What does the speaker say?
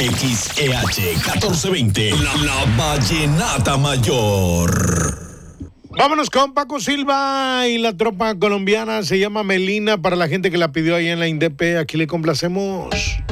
XEH 1420, la Vallenata Mayor. Vámonos con Paco Silva y la tropa colombiana, se llama Melina, para la gente que la pidió ahí en la INDEP, aquí le complacemos.